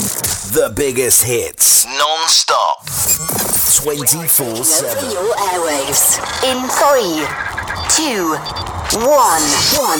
The biggest hits. Non-stop. 24/7. Your airwaves. In 3, 2, 1.